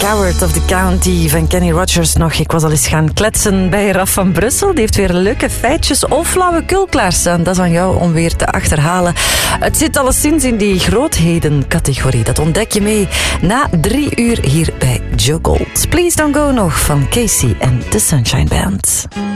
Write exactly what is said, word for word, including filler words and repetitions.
Coward of the County van Kenny Rogers nog. Ik was al eens gaan kletsen bij Raf van Brussel. Die heeft weer leuke feitjes of flauwekul klaarstaan. Dat is aan jou om weer te achterhalen. Het zit alleszins in die grootheden-categorie. Dat ontdek je mee na drie uur hier bij Joe Gold. Please Don't Go nog van Casey en The Sunshine Band.